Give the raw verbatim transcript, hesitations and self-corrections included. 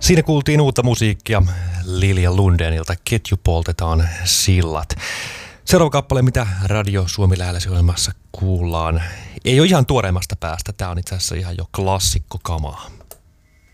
Siinä kuultiin uutta musiikkia Lilja Lundénilta, Ketju poltetaan sillat. Seuraava kappale, mitä Radio Suomi Lähelläsi-ohjelmassa kuullaan, ei ole ihan tuoreimmasta päästä. Tämä on itse asiassa ihan jo klassikkokamaa.